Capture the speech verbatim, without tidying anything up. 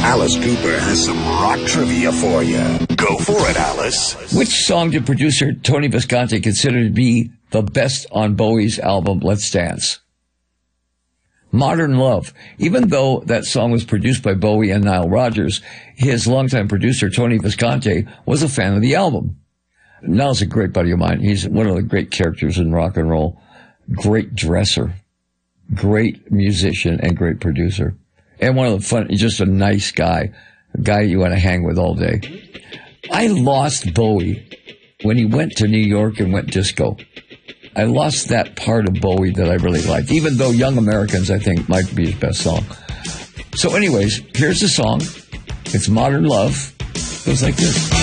Alice Cooper has some rock trivia for you. Go for it, Alice. Which song did producer Tony Visconti consider to be the best on Bowie's album, Let's Dance? Modern Love. Even though that song was produced by Bowie and Nile Rodgers, his longtime producer, Tony Visconti, was a fan of the album. Nile's a great buddy of mine. He's one of the great characters in rock and roll. Great dresser, great musician, and great producer. And one of the fun, just a nice guy, a guy you want to hang with all day. I lost Bowie when he went to New York and went disco. I lost that part of Bowie that I really liked, even though Young Americans, I think, might be his best song. So anyways, here's the song. It's Modern Love. It goes like this.